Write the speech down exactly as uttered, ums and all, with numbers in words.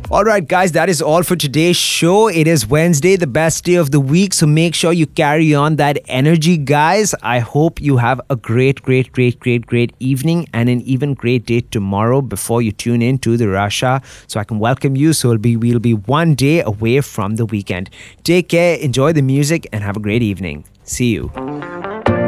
All right, guys, that is all for today's show. It is Wednesday, the best day of the week. So make sure you carry on that energy, guys. I hope you have a great, great, great, great, great evening and an even great day tomorrow before you tune in to the Russia. So I can welcome you. So it'll be, we'll be one day away from the weekend. Take care, enjoy the music, and have a great evening. See you.